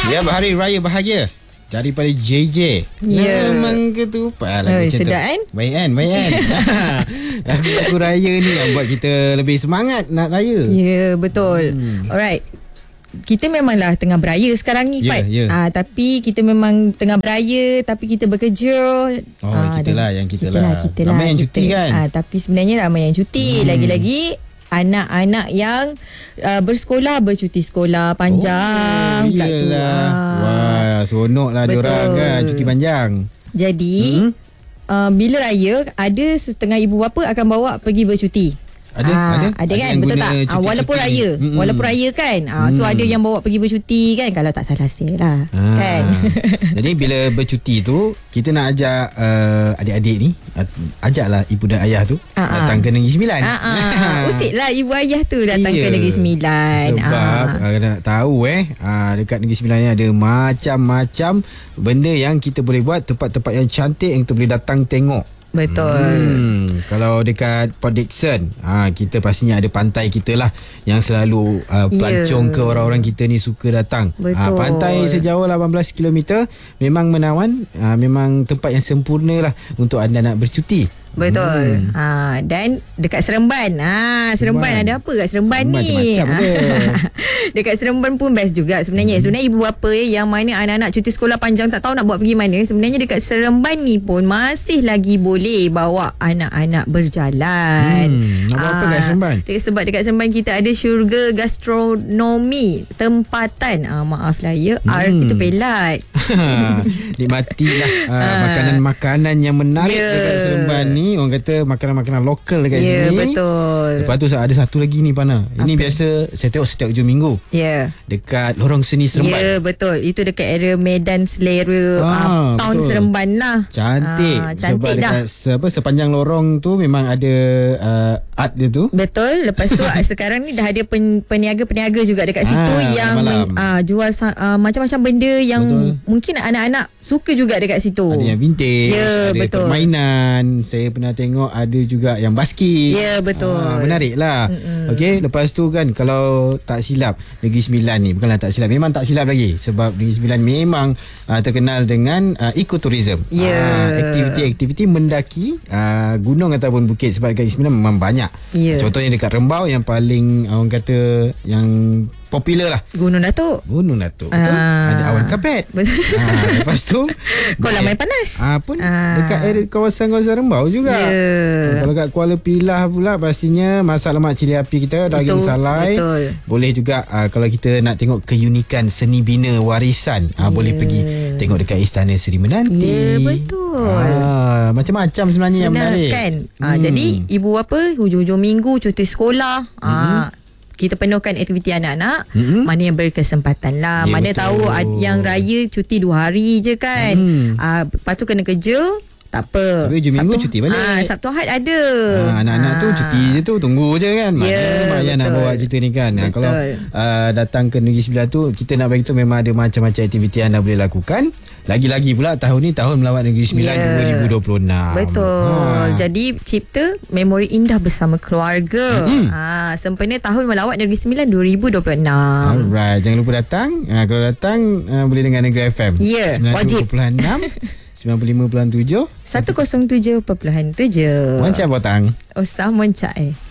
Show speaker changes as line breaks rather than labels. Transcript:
Ya, hari raya bahagia daripada JJ. Memang ketupat lah.
Sedap kan?
Baik kan? Lagu raya ni yang buat kita lebih semangat nak raya.
Ya, betul. Alright. Kita memanglah tengah beraya sekarang ni, Fat. Tapi kita memang tengah beraya, tapi kita bekerja.
Kita lah. Ramai yang cuti kan?
Tapi sebenarnya ramai yang cuti. Lagi-lagi anak-anak yang bersekolah, bercuti sekolah panjang.
Wah, seronok lah diorang kan, cuti panjang.
Jadi bila raya, ada setengah ibu bapa akan bawa pergi bercuti. Ada kan, betul tak? Walaupun raya, walaupun raya kan. So ada yang bawa pergi bercuti kan, kalau tak salah saya lah. Kan.
Jadi bila bercuti tu, kita nak ajak adik-adik ni, ajaklah ibu dan ayah tu datang ke Negeri Sembilan.
Usiklah ibu ayah tu datang ke Negeri Sembilan.
Sebab nak tahu dekat Negeri Sembilan ni ada macam-macam benda yang kita boleh buat, tempat-tempat yang cantik yang kita boleh datang tengok.
Betul.
Kalau dekat Port Dickson, kita pastinya ada pantai kita lah yang selalu pelancong ke orang-orang kita ni suka datang. Pantai sejauh 18 km memang menawan, memang tempat yang sempurna lah untuk anda nak bercuti.
Betul. Dan dekat Seremban. Seremban ada apa kat Seremban ni?
Macam-macam dia.
Dekat Seremban pun best juga sebenarnya. Sebenarnya ibu bapa yang mana anak-anak cuti sekolah panjang tak tahu nak buat pergi mana, sebenarnya dekat Seremban ni pun masih lagi boleh bawa anak-anak berjalan.
Nak buat apa kat Seremban?
Sebab dekat Seremban kita ada syurga gastronomi tempatan. Maaflah ya, R kita pelat.
Nikmatilah makanan-makanan yang menarik dekat Seremban ni. Orang kata makanan-makanan lokal dekat sini.
Betul.
Lepas tu ada satu lagi ni, Pana. Ini biasa saya tengok setiap hujung minggu. Dekat Lorong Seni Seremban.
Betul. Itu dekat area Medan Selera, Town Seremban lah.
Cantik. Sebab
dah.
dekat sepanjang lorong tu memang ada art dia tu.
Betul. Lepas tu sekarang ni dah ada peniaga-peniaga juga dekat situ yang jual macam-macam benda yang mungkin anak-anak suka juga dekat situ.
Ada yang vintage, ada
betul.
permainan. Saya pernah tengok ada juga yang basket.
Betul.
Menarik lah. Okey, lepas tu kan, kalau tak silap Negeri Sembilan ni, bukanlah tak silap, memang tak silap lagi, sebab Negeri Sembilan memang terkenal dengan ekoturism. Aktiviti-aktiviti mendaki gunung ataupun bukit, sebab Negeri Sembilan memang banyak. Contohnya dekat Rembau yang paling orang kata yang popular lah, Gunung Datuk. Betul. Ada awan kapet. Lepas tu
kolam air panas
pun dekat area kawasan-kawasan Rembau juga. Kalau kat Kuala Pilah pula, pastinya masak lemak cili api kita, daging salai. Boleh juga kalau kita nak tengok keunikan seni bina warisan, boleh pergi tengok dekat Istana Seri Menanti.
Betul.
Macam-macam sebenarnya yang menarik
kan. Jadi ibu bapa hujung-hujung minggu cuti sekolah, kita penuhkan aktiviti anak-anak. Mana yang berkesempatan lah. Mana tahu yang raya cuti 2 hari je kan. Lepas tu kena kerja, tak apa.
Tapi hujung minggu cuti balik.
Sabtu Ahad ada.
Anak-anak tu cuti je tu, tunggu je kan. Mana mak ayah nak bawa kita ni kan. Kalau datang ke Negeri Sembilan tu, kita nak bagi tu memang ada macam-macam aktiviti yang anda boleh lakukan. Lagi-lagi pula tahun ni tahun melawat Negeri Sembilan 2026.
Betul. Jadi cipta memori indah bersama keluarga. Sempena tahun melawat Negeri Sembilan 2026.
Alright, jangan lupa datang. Kalau datang boleh dengar Negeri FM.
Wajib.
95.7
107.7.
Moncai Botang.
Usah moncai.